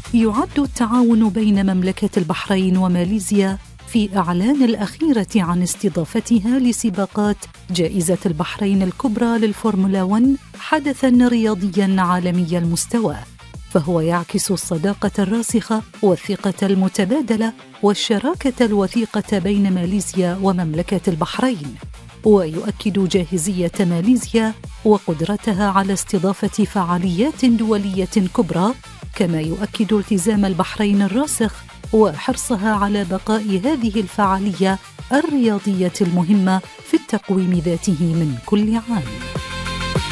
يعد التعاون بين مملكة البحرين وماليزيا في إعلان الأخيرة عن استضافتها لسباقات جائزة البحرين الكبرى للفورمولا 1 حدثاً رياضياً عالمي المستوى، فهو يعكس الصداقة الراسخة والثقة المتبادلة والشراكة الوثيقة بين ماليزيا ومملكة البحرين، ويؤكد جاهزية ماليزيا وقدرتها على استضافة فعاليات دولية كبرى، كما يؤكد التزام البحرين الراسخ وحرصها على بقاء هذه الفعالية الرياضية المهمة في التقويم ذاته من كل عام.